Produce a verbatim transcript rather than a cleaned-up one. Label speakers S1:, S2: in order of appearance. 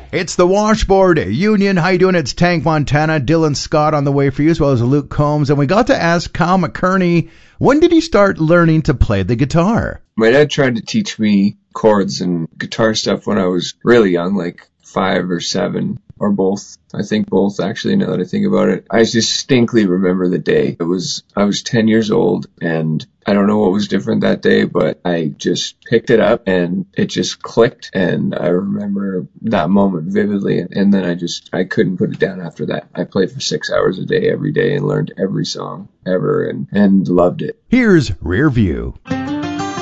S1: It's the Washboard Union. How you doing? It's Tank Montana, Dylan Scott on the way for you, as well as Luke Combs. And we got to ask Kyle McKerney, when did he start learning to play the guitar?
S2: My dad tried to teach me chords and guitar stuff when I was really young, like five or seven, or both. I think both, actually, now that I think about it. I distinctly remember the day. It was, I was ten years old, and I don't know what was different that day, but I just picked it up and it just clicked, and I remember that moment vividly, and then I just, I couldn't put it down after that. I played for six hours a day every day and learned every song ever and, and loved it.
S1: Here's Rear View.